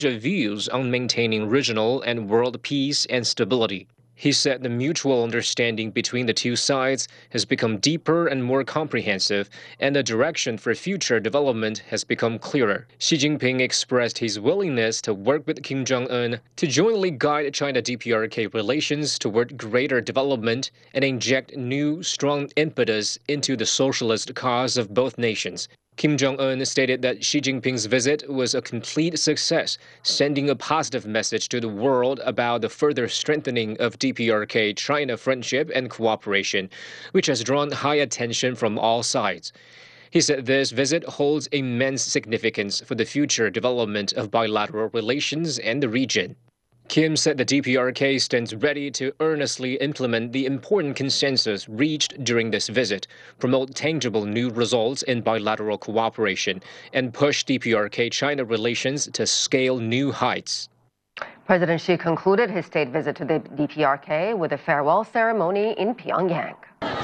views on maintaining regional and world peace and stability. He said the mutual understanding between the two sides has become deeper and more comprehensive, and the direction for future development has become clearer. Xi Jinping expressed his willingness to work with Kim Jong-un to jointly guide China-DPRK relations toward greater development and inject new, strong impetus into the socialist cause of both nations. Kim Jong-un stated that Xi Jinping's visit was a complete success, sending a positive message to the world about the further strengthening of DPRK-China friendship and cooperation, which has drawn high attention from all sides. He said this visit holds immense significance for the future development of bilateral relations and the region. Kim said the DPRK stands ready to earnestly implement the important consensus reached during this visit, promote tangible new results in bilateral cooperation, and push DPRK-China relations to scale new heights. President Xi concluded his state visit to the DPRK with a farewell ceremony in Pyongyang.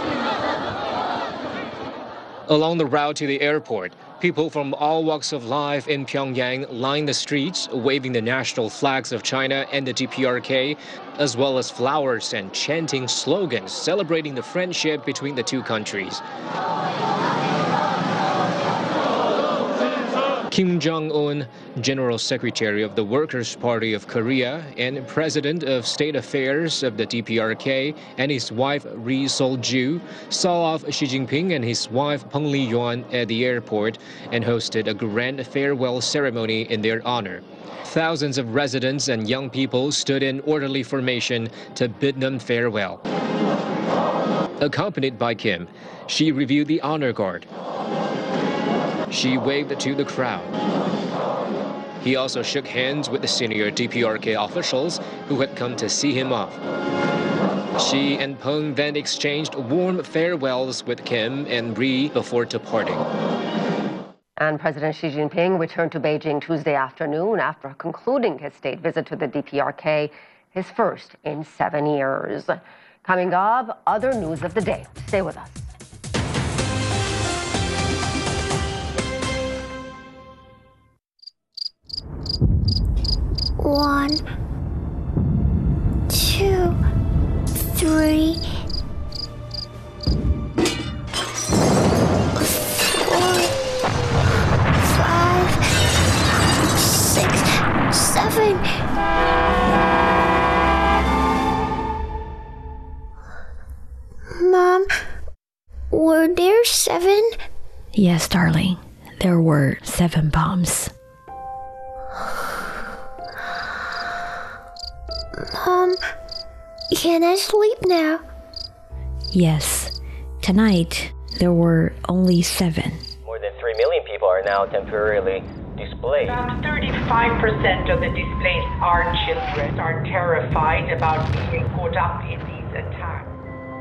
Along the route to the airport, people from all walks of life in Pyongyang lined the streets, waving the national flags of China and the DPRK, as well as flowers and chanting slogans celebrating the friendship between the two countries. Kim Jong-un, General Secretary of the Workers' Party of Korea and President of State Affairs of the DPRK, and his wife Ri Sol-ju saw off Xi Jinping and his wife Peng Liyuan at the airport and hosted a grand farewell ceremony in their honor. Thousands of residents and young people stood in orderly formation to bid them farewell. Accompanied by Kim, Xi reviewed the honor guard. She waved to the crowd. He also shook hands with the senior DPRK officials who had come to see him off. Xi and Peng then exchanged warm farewells with Kim and Ri before departing. And President Xi Jinping returned to Beijing Tuesday afternoon after concluding his state visit to the DPRK, his first in 7 years. Coming up, other news of the day. Stay with us. 1, 2, 3, 4, 5, 6, 7. Mom, were there 7? Yes, darling. There were 7 bombs. Mom, can I sleep now? Yes. Tonight, there were only 7. More than 3 million people are now temporarily displaced. About 35% of the displaced are children, are terrified about being caught up in these attacks.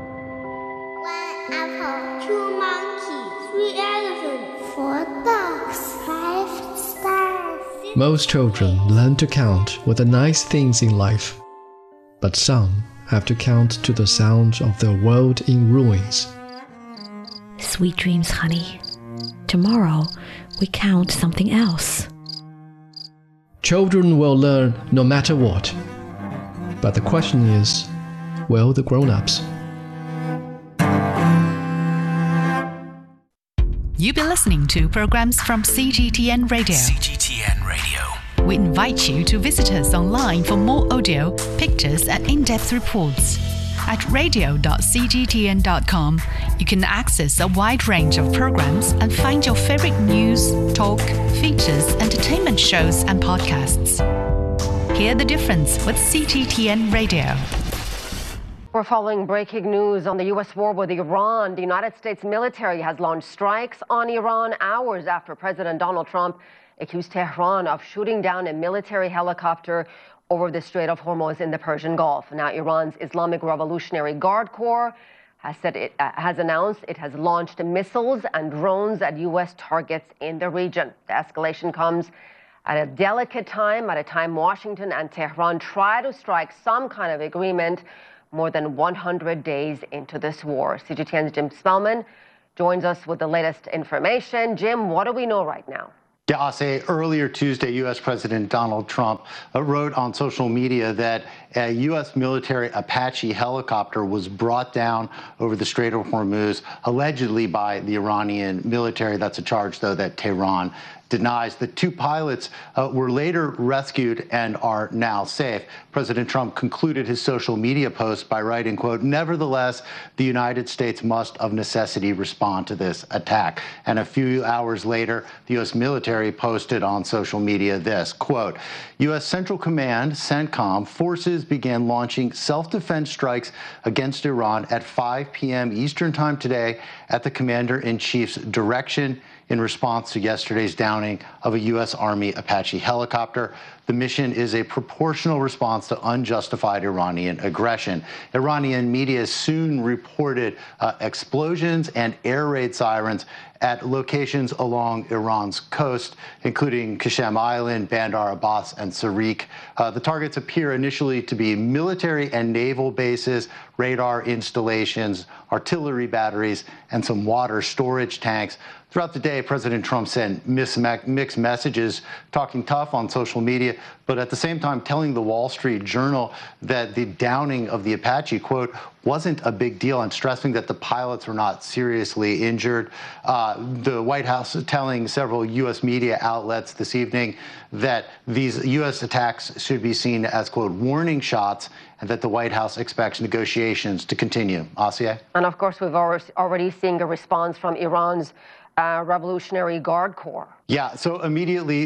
1 apple, 2 monkeys, 3 elephants, 4 dogs, 5 stars. Most children learn to count with the nice things in life, but some have to count to the sound of their world in ruins. Sweet dreams, honey. Tomorrow, we count something else. Children will learn no matter what. But the question is, will the grown-ups? You've been listening to programs from CGTN Radio. CGTN Radio. We invite you to visit us online for more audio, pictures, and in-depth reports. At radio.cgtn.com, you can access a wide range of programs and find your favorite news, talk, features, entertainment shows, and podcasts. Hear the difference with CGTN Radio. We're following breaking news on the U.S. war with Iran. The United States military has launched strikes on Iran hours after President Donald Trump accused Tehran of shooting down a military helicopter over the Strait of Hormuz in the Persian Gulf. Now, Iran's Islamic Revolutionary Guard Corps has announced it has launched missiles and drones at U.S. targets in the region. The escalation comes at a delicate time, at a time Washington and Tehran try to strike some kind of agreement more than 100 days into this war. CGTN's Jim Spellman joins us with the latest information. Jim, what do we know right now? Yeah, I'll say earlier Tuesday, U.S. President Donald Trump wrote on social media that a U.S. military Apache helicopter was brought down over the Strait of Hormuz, allegedly by the Iranian military. That's a charge, though, that Tehran denies. The two pilots were later rescued and are now safe. President Trump concluded his social media post by writing, quote, "Nevertheless, the United States must of necessity respond to this attack." And a few hours later, the U.S. military posted on social media this, quote, "U.S. Central Command, CENTCOM, forces began launching self-defense strikes against Iran at 5 p.m. Eastern Time today at the Commander-in-Chief's direction in response to yesterday's downing of a U.S. Army Apache helicopter. The mission is a proportional response to unjustified Iranian aggression." Iranian media soon reported explosions and air raid sirens at locations along Iran's coast, including Qasem Island, Bandar Abbas, and Sarik. The targets appear initially to be military and naval bases, radar installations, artillery batteries, and some water storage tanks. Throughout the day, President Trump sent mixed messages, talking tough on social media, but at the same time telling the Wall Street Journal that the downing of the Apache, quote, wasn't a big deal, and stressing that the pilots were not seriously injured. The White House is telling several U.S. media outlets this evening that these U.S. attacks should be seen as, quote, warning shots, and that the White House expects negotiations to continue. Asiye? And of course, we've already seen a response from Iran's Revolutionary Guard Corps. Yeah, so immediately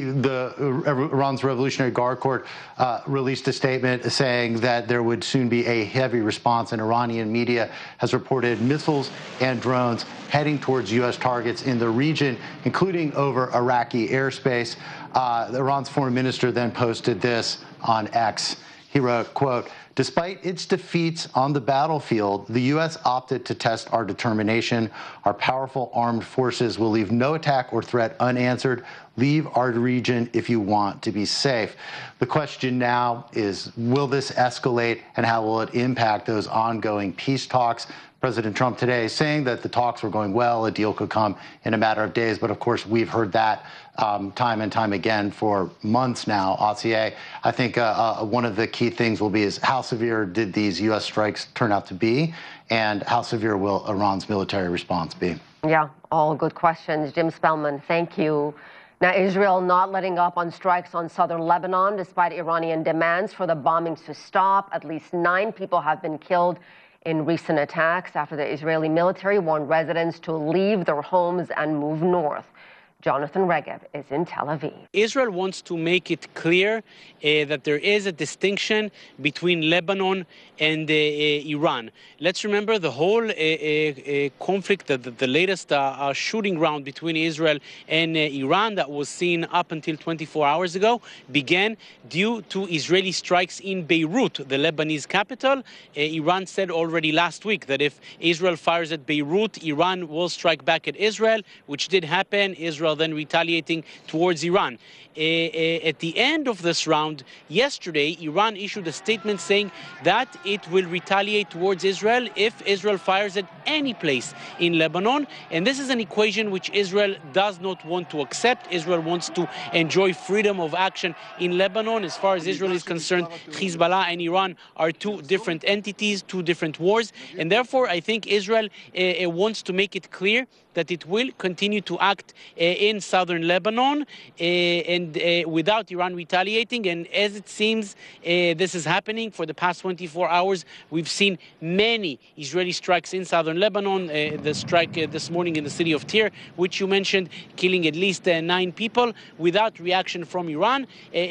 Iran's Revolutionary Guard Corps released a statement saying that there would soon be a heavy response, and Iranian media has reported missiles and drones heading towards U.S. targets in the region, including over Iraqi airspace. Iran's foreign minister then posted this on X. He wrote, quote, "Despite its defeats on the battlefield, the U.S. opted to test our determination. Our powerful armed forces will leave no attack or threat unanswered. Leave our region if you want to be safe." The question now is, will this escalate, and how will it impact those ongoing peace talks? President Trump today saying that the talks were going well, a deal could come in a matter of days. But of course, we've heard that time and time again for months now. Asiye, I think one of the key things will be is how severe did these U.S. strikes turn out to be, and how severe will Iran's military response be? Yeah, all good questions. Jim Spellman, thank you. Now, Israel not letting up on strikes on southern Lebanon despite Iranian demands for the bombings to stop. At least 9 people have been killed in recent attacks after the Israeli military warned residents to leave their homes and move north. Jonathan Regev is in Tel Aviv. Israel wants to make it clear that there is a distinction between Lebanon and Iran. Let's remember the whole conflict, the latest shooting round between Israel and Iran that was seen up until 24 hours ago began due to Israeli strikes in Beirut, the Lebanese capital. Iran said already last week that if Israel fires at Beirut, Iran will strike back at Israel, which did happen. Israel then retaliating towards Iran. At the end of this round, yesterday, Iran issued a statement saying that it will retaliate towards Israel if Israel fires at any place in Lebanon. And this is an equation which Israel does not want to accept. Israel wants to enjoy freedom of action in Lebanon. As far as Israel is concerned, Hezbollah and Iran are two different entities, two different wars. And therefore, I think Israel wants to make it clear that it will continue to act in southern Lebanon and without Iran retaliating. And as it seems, this is happening for the past 24 hours. We've seen many Israeli strikes in southern Lebanon. The strike this morning in the city of Tyre, which you mentioned, killing at least 9 people without reaction from Iran.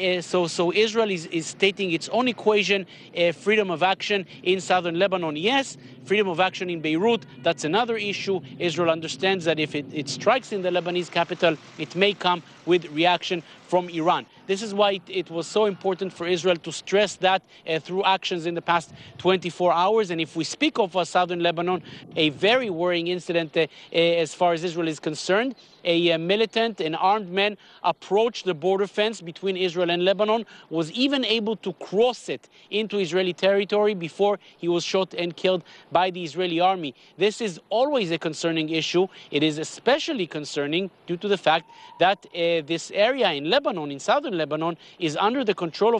So Israel is stating its own equation, freedom of action in southern Lebanon, yes. Freedom of action in Beirut, that's another issue. Israel understands that if it strikes in the Lebanese capital, it may come with reaction from Iran. This is why it was so important for Israel to stress that through actions in the past 24 hours. And if we speak of southern Lebanon, a very worrying incident as far as Israel is concerned. A militant and armed man approached the border fence between Israel and Lebanon, was even able to cross it into Israeli territory before he was shot and killed by the Israeli army. This is always a concerning issue. It is especially concerning due to the fact that this area in Lebanon, in southern Lebanon, is under the control of